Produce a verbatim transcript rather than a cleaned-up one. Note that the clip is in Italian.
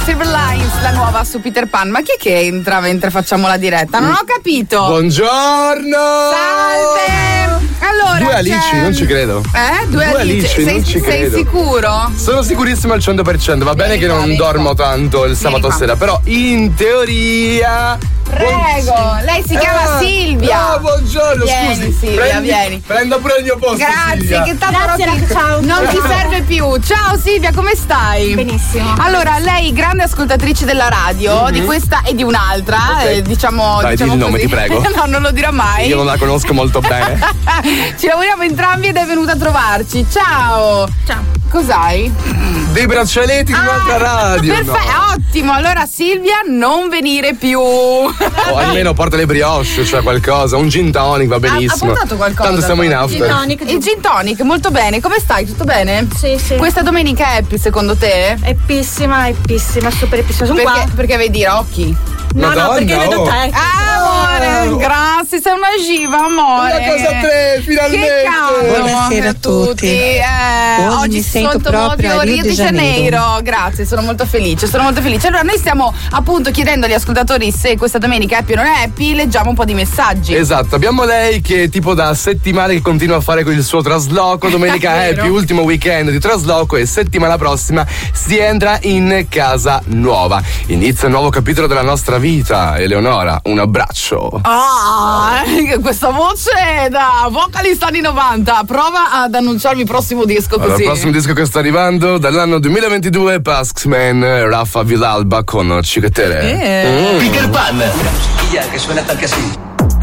Silverlines, la nuova su Peter Pan. Ma chi è che entra mentre facciamo la diretta? Non ho capito. Buongiorno! Salve! Allora, Due Alici, non ci credo. Eh? Due, Due Alici, Alici, sei, non ci sei credo. sicuro? Sono sicurissimo al cento per cento. Va bene Vieni che qua, non vieni dormo qua. tanto il sabato Vieni qua. sera, però in teoria. Prego, lei si chiama Ah, Silvia. Ah, buongiorno, Vieni, scusi. Silvia, prendi, vieni. Prendo pure il mio posto. Grazie, Silvia. che tanto Grazie, non, ti, ciao. non ti serve più. Ciao Silvia, come stai? Benissimo. Allora, lei grande ascoltatrice della radio, Mm-hmm. di questa e di un'altra, Ok. eh, diciamo. Dai, diciamo di il nome, così. ti prego. No, non lo dirò mai. Io non la conosco molto bene. Ci lavoriamo entrambi ed è venuta a trovarci. Ciao. Ciao. Cos'hai? Dei braccialetti di un'altra radio. Perfetto, no. ottimo. Allora Silvia, non venire più. O almeno porta le brioche, cioè qualcosa. Un gin tonic va benissimo. Ha portato qualcosa? Tanto siamo in after. Gin tonic. Il gin tonic, molto bene. Come stai? Tutto bene? Sì, sì. Questa domenica è happy secondo te? Eppissima, eppissima, super eppissima. Sono Perché, qua. perché vedi i rocchi? No, Madonna, no, perché vedo oh. te. Ah, amore, Oh. grazie, sei una giva, amore. Una cosa a tre, finalmente. Che caldo. Buonasera a tutti. Eh, Oggi oggi mi sento sotto proprio proprio a Rio de Janeiro. Grazie, sono molto felice, sono molto felice. Allora, noi stiamo appunto chiedendo agli ascoltatori se questa domenica è happy o non è happy, leggiamo un po' di messaggi. Esatto, abbiamo lei che tipo da settimane che continua a fare con il suo trasloco. Domenica È vero. happy, ultimo weekend di trasloco e settimana prossima si entra in casa nuova. Inizia un nuovo capitolo della nostra vita. Eleonora, un abbraccio. Ah, questa voce è da vocalista anni novanta. Prova ad annunciarmi il prossimo disco Allora, così. il prossimo disco che sta arrivando dall'anno duemilaventidue, Paxman, Raffa Villalba con Cicatere. Eh. Peter Pan. Chiquilla que suena tal que así.